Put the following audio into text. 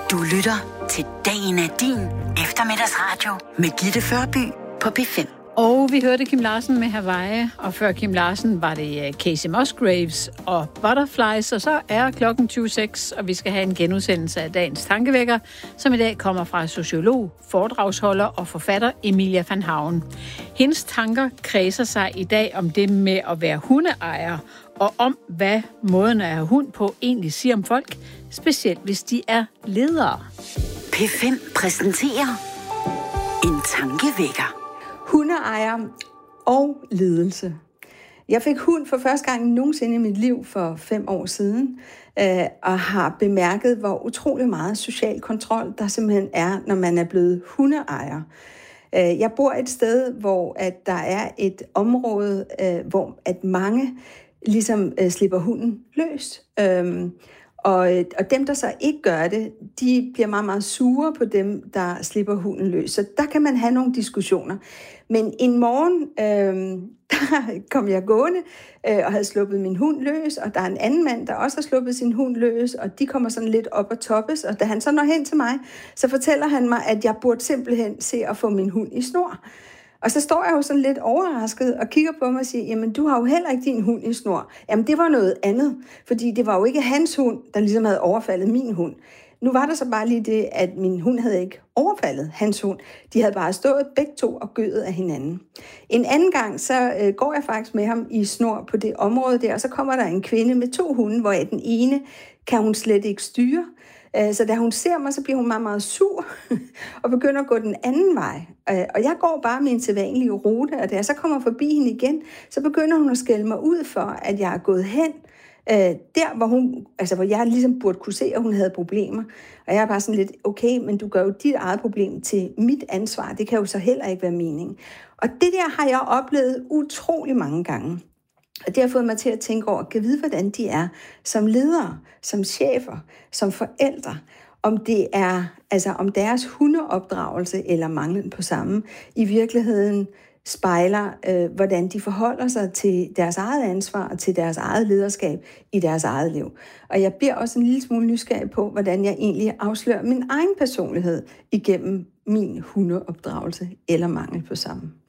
Du lytter til Dagen er din eftermiddagsradio med Gitte Førby på P5. Og vi hørte Kim Larsen med Hawaii, og før Kim Larsen var det Casey Musgraves og Butterflies, og så er klokken 26, og vi skal have en genudsendelse af dagens tankevækker, som i dag kommer fra sociolog, foredragsholder og forfatter Emilia van Hauen. Hendes tanker kredser sig i dag om det med at være hundeejer, og om hvad måden at have hund på egentlig siger om folk, specielt hvis de er ledere. P5 præsenterer en tankevækker. Hundeejer og ledelse. Jeg fik hund for første gang nogensinde i mit liv for 5 år siden, og har bemærket, hvor utrolig meget social kontrol der simpelthen er, når man er blevet hundeejer. Jeg bor et sted, hvor at der er et område, hvor at mange ligesom slipper hunden løs. Og dem, der så ikke gør det, de bliver meget, meget sure på dem, der slipper hunden løs. Så der kan man have nogle diskussioner. Men en morgen, der kom jeg gående og havde sluppet min hund løs, og der er en anden mand, der også har sluppet sin hund løs, og de kommer sådan lidt op og toppes, og da han så når hen til mig, så fortæller han mig, at jeg burde simpelthen se at få min hund i snor. Og så står jeg jo sådan lidt overrasket og kigger på mig og siger, jamen du har jo heller ikke din hund i snor. Jamen det var noget andet, fordi det var jo ikke hans hund, der ligesom havde overfaldet min hund. Nu var der så bare lige det, at min hund havde ikke overfaldet hans hund. De havde bare stået begge to og gødet af hinanden. En anden gang, så går jeg faktisk med ham i snor på det område der, og så kommer der en kvinde med 2 hunde, hvor den ene kan hun slet ikke styre. Så da hun ser mig, så bliver hun meget, meget sur og begynder at gå den anden vej. Og jeg går bare min sædvanlige rute, og da jeg så kommer forbi hende igen, så begynder hun at skælde mig ud for, at jeg er gået hen der, hvor jeg ligesom burde kunne se, at hun havde problemer. Og jeg er bare sådan lidt, okay, men du gør jo dit eget problem til mit ansvar. Det kan jo så heller ikke være meningen. Og det der har jeg oplevet utrolig mange gange. Og det har fået mig til at tænke over, at vide, hvordan de er som ledere, som chefer, som forældre. Om det er, om deres hundeopdragelse eller manglen på samme i virkeligheden spejler, hvordan de forholder sig til deres eget ansvar og til deres eget lederskab i deres eget liv. Og jeg bliver også en lille smule nysgerrig på, hvordan jeg egentlig afslører min egen personlighed igennem min hundeopdragelse eller mangel på samme.